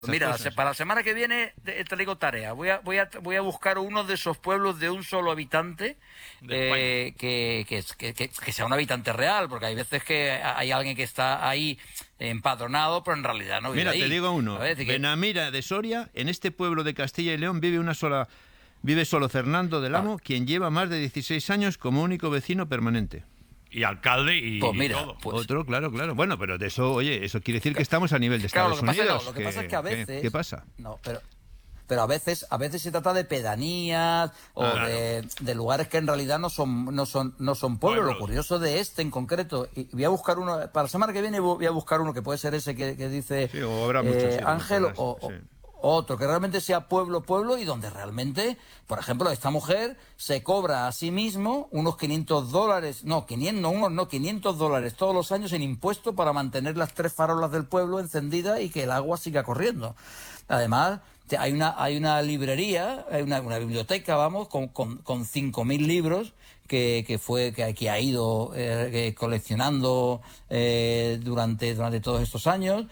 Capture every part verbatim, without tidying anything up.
Mira, cosas. Para la semana que viene te, te digo tarea. Voy a, voy a, voy a buscar uno de esos pueblos de un solo habitante eh, que, que, que, que, que sea un habitante real, porque hay veces que hay alguien que está ahí empadronado, pero en realidad no vive Mira, ahí. te digo uno. Benamira de Soria, en este pueblo de Castilla y León vive una sola, vive solo Fernando del Amo, ah. quien lleva más de dieciséis años como único vecino permanente. Y alcalde y, pues mira, y todo. Pues... Otro, claro, claro. Bueno, pero de eso, oye, eso quiere decir que estamos a nivel de Estados claro, lo que Unidos. Pasa, no, lo que pasa es que a veces... ¿Qué, qué pasa? No, pero... Pero a veces, a veces se trata de pedanías o claro. de, de lugares que en realidad no son, no son, no son pueblos. Pueblos. Lo curioso de este en concreto, y voy a buscar uno, para la semana que viene voy a buscar uno que puede ser ese que, que dice sí, o habrá muchos, eh, sí, Ángel muchas, o, sí. o otro, que realmente sea pueblo, pueblo y donde realmente, por ejemplo, esta mujer se cobra a sí mismo unos quinientos dólares, no, quinientos, no, unos, no, quinientos dólares todos los años en impuestos para mantener las tres farolas del pueblo encendidas y que el agua siga corriendo. Además, hay una, hay una librería, hay una, una biblioteca, vamos, con, con, con cinco mil libros que, que fue que, que ha ido eh, coleccionando eh, durante, durante todos estos años.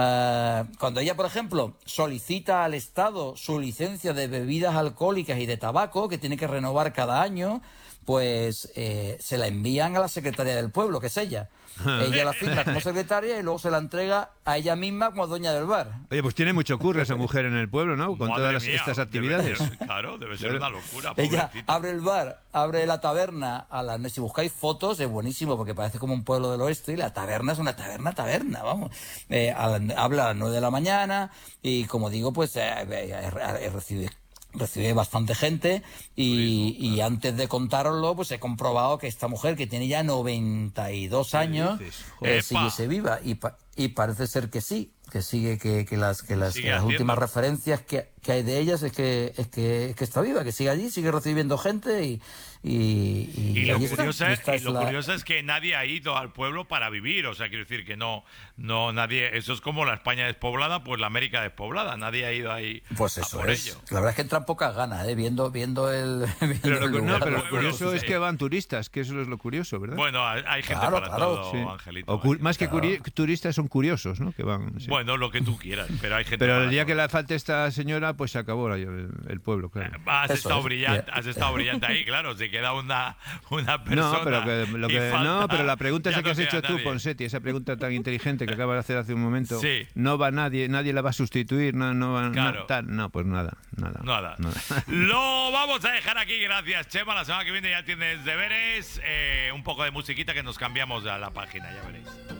Uh, cuando ella, por ejemplo, solicita al Estado su licencia de bebidas alcohólicas y de tabaco, que tiene que renovar cada año, pues eh, se la envían a la Secretaría del Pueblo, que es ella. Ella la firma como secretaria y luego se la entrega a ella misma como dueña del bar. Oye, pues tiene mucho curro esa mujer en el pueblo, ¿no? Con Madre todas las, mía, estas actividades. Debe ser, claro, debe ser una locura. Ella pobrecita. abre el bar, abre la taberna. A la, si buscáis fotos, es buenísimo porque parece como un pueblo del oeste y la taberna es una taberna, taberna, vamos. Eh, a la, habla a las nueve de la mañana y, como digo, pues eh, eh, eh, recibe... recibe bastante gente y, y antes de contároslo pues he comprobado que esta mujer que tiene ya noventa y dos años eh, sigue se viva y, pa y parece ser que sí que sigue que, que las que las, que las últimas referencias que, que hay de ellas es que es que, es que está viva, que sigue allí, sigue recibiendo gente y y, y, y, lo, y curioso está, es, y lo la... curioso es que nadie ha ido al pueblo para vivir, o sea, quiero decir que no, no nadie, eso es como la España despoblada, pues la América despoblada, nadie ha ido ahí pues a eso por es. ello. La verdad es que entran pocas ganas, ¿eh? viendo, viendo el viendo pero, el lo, lugar, no, pero lo curioso sí. es que van turistas, que eso es lo curioso, ¿verdad? Bueno, hay gente claro, para claro, todo, sí. Angelito. O más que claro. turistas son curiosos, ¿no? Que van. Sí. Bueno, lo que tú quieras, pero hay gente. Pero para el día todo. que le falte esta señora, pues se acabó el, el pueblo, claro. Has Eso estado es. brillante, has estado brillante ahí, claro. Si queda una, una persona. No, pero, que, lo que, falta, no, pero la pregunta esa no que has hecho nadie. tú, Ponseti, esa pregunta tan inteligente que acabas de hacer hace un momento, sí. no va nadie, nadie la va a sustituir, no, no va claro. no, tal, no, pues nada, nada, nada. nada. Lo vamos a dejar aquí, gracias, Chema. La semana que viene ya tienes deberes, eh, un poco de musiquita que nos cambiamos a la página, ya veréis.